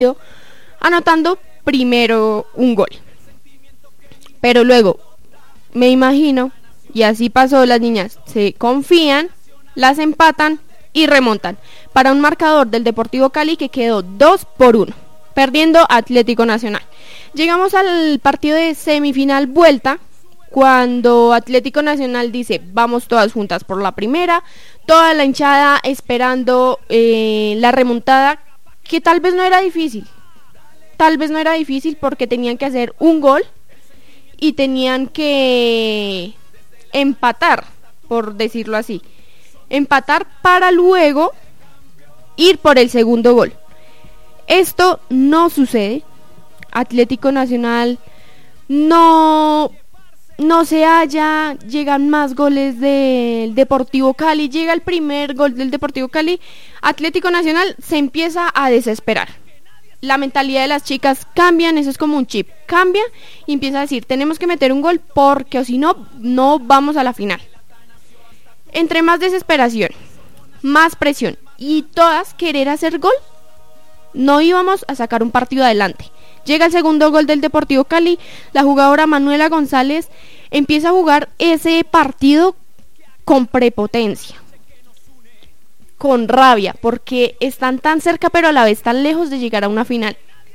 anotando primero un gol. Pero luego, me imagino, y así pasó, las niñas se confían, las empatan y remontan para un marcador del Deportivo Cali que quedó 2-1, perdiendo Atlético Nacional. Llegamos al partido de semifinal vuelta, cuando Atlético Nacional dice vamos todas juntas por la primera, toda la hinchada esperando la remontada, que tal vez no era difícil porque tenían que hacer un gol y tenían que empatar, por decirlo así, empatar para luego ir por el segundo gol. Esto no sucede. Atlético Nacional no se halla, llegan más goles del Deportivo Cali, llega el primer gol del Deportivo Cali, Atlético Nacional se empieza a desesperar. La mentalidad de las chicas cambian, eso es como un chip, cambia y empieza a decir, tenemos que meter un gol porque o si no, no vamos a la final. Entre más desesperación, más presión y todas querer hacer gol, no íbamos a sacar un partido adelante. Llega el segundo gol del Deportivo Cali, la jugadora Manuela González empieza a jugar ese partido con prepotencia, con rabia, porque están tan cerca pero a la vez tan lejos de llegar a una final.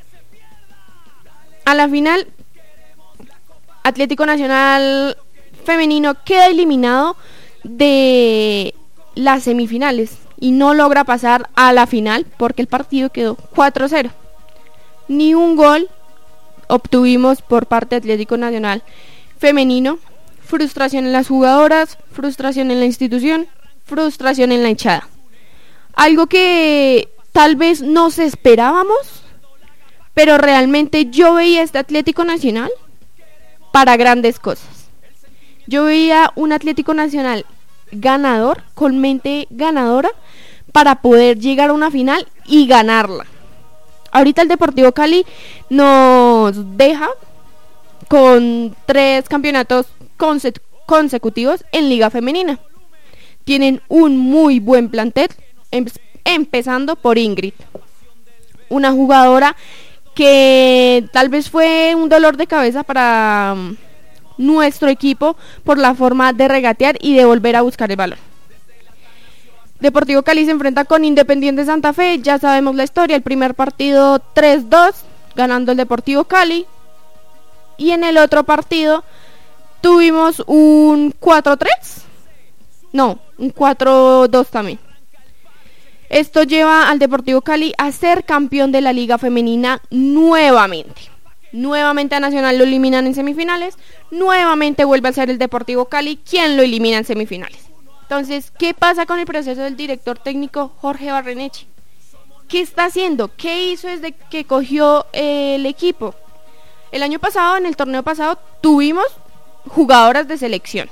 A la final, Atlético Nacional femenino queda eliminado de las semifinales y no logra pasar a la final porque el partido quedó 4-0. Ni un gol obtuvimos por parte de Atlético Nacional femenino. Frustración en las jugadoras, frustración en la institución, frustración en la hinchada. Algo que tal vez nos esperábamos, pero realmente yo veía este Atlético Nacional para grandes cosas. Yo veía un Atlético Nacional ganador, con mente ganadora, para poder llegar a una final y ganarla. Ahorita el Deportivo Cali nos deja con 3 campeonatos consecutivos en Liga Femenina. Tienen un muy buen plantel, empezando por Ingrid, una jugadora que tal vez fue un dolor de cabeza para nuestro equipo por la forma de regatear y de volver a buscar el balón. Deportivo Cali se enfrenta con Independiente Santa Fe, ya sabemos la historia, el primer partido 3-2, ganando el Deportivo Cali, y en el otro partido tuvimos un 4-3, no, un 4-2 también. Esto lleva al Deportivo Cali a ser campeón de la Liga Femenina nuevamente. Nuevamente a Nacional lo eliminan en semifinales, nuevamente vuelve a ser el Deportivo Cali quien lo elimina en semifinales. Entonces, ¿qué pasa con el proceso del director técnico Jorge Barrenechea? ¿Qué está haciendo? ¿Qué hizo desde que cogió el equipo? El año pasado, en el torneo pasado, tuvimos jugadoras de selección.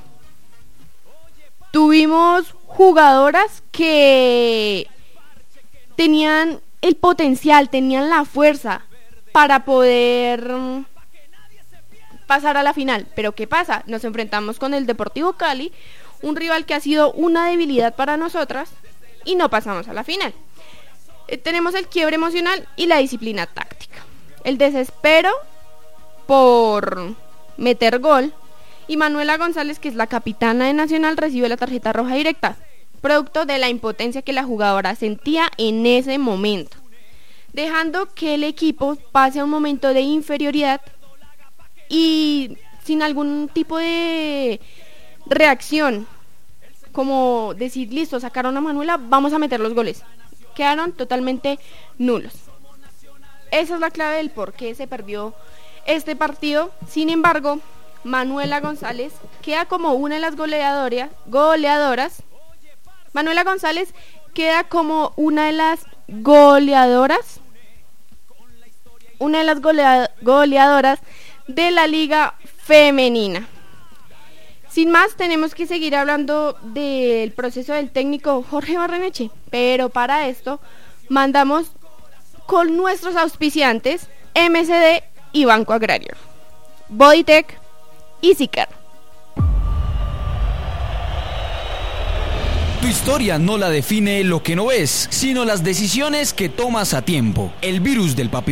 Tuvimos jugadoras que tenían el potencial, tenían la fuerza para poder pasar a la final. Pero ¿qué pasa? Nos enfrentamos con el Deportivo Cali, un rival que ha sido una debilidad para nosotras, y no pasamos a la final. Tenemos el quiebre emocional y la disciplina táctica, el desespero por meter gol, y Manuela González, que es la capitana de Nacional, recibe la tarjeta roja directa, producto de la impotencia que la jugadora sentía en ese momento, dejando que el equipo pase a un momento de inferioridad y sin algún tipo de reacción, como decir, listo, sacaron a Manuela, vamos a meter los goles. Quedaron totalmente nulos. Esa es la clave del por qué se perdió este partido. Sin embargo, Manuela González queda como una de las goleadoras. Manuela González queda como una de las goleadoras goleadoras de la Liga Femenina. Sin más, tenemos que seguir hablando del proceso del técnico Jorge Barrenechea, pero para esto mandamos con nuestros auspiciantes MCD y Banco Agrario, Bodytech y Sicar. Tu historia no la define lo que no ves, sino las decisiones que tomas a tiempo. El virus del papiloma